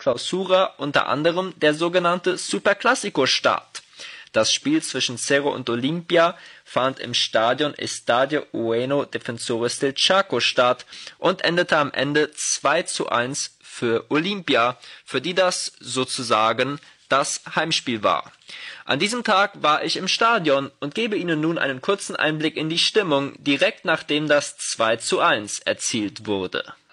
Clausura unter anderem der sogenannte Superclásico statt. Das Spiel zwischen Cerro und Olimpia fand im Stadion Estadio Ueno Defensores del Chaco statt und endete am Ende 2:1 für Olimpia, für die das sozusagen das Heimspiel war. An diesem Tag war ich im Stadion und gebe Ihnen nun einen kurzen Einblick in die Stimmung, direkt nachdem das 2:1 erzielt wurde.